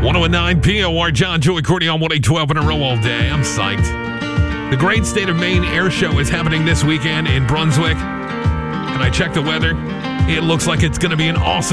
1019 POR, John, Joey, Courtney on 1812 in a row all day. I'm psyched. The Great State of Maine Air Show is happening this weekend in Brunswick. And I checked the weather. It looks like it's going to be an awesome